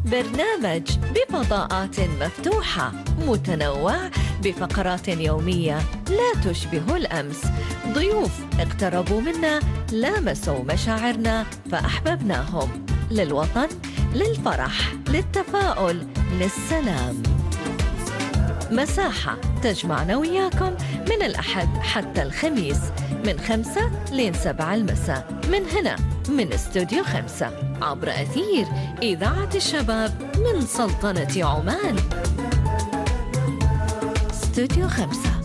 برنامج بفضاءات مفتوحة متنوع بفقرات يومية لا تشبه الأمس. ضيوف اقتربوا منا، لامسوا مشاعرنا فأحببناهم. للوطن، للفرح، للتفاؤل، للسلام. مساحة تجمعنا وياكم من الأحد حتى الخميس من 5 لين 7 المساء من هنا من استوديو 5 عبر أثير إذاعة الشباب من سلطنة عمان. استوديو 5.